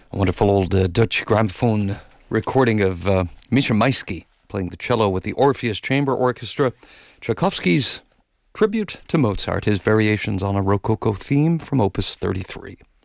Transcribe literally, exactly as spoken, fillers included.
A wonderful old uh, Dutch gramophone recording of uh, Misha Maisky playing the cello with the Orpheus Chamber Orchestra. Tchaikovsky's tribute to Mozart, his variations on a Rococo theme from Opus thirty-three.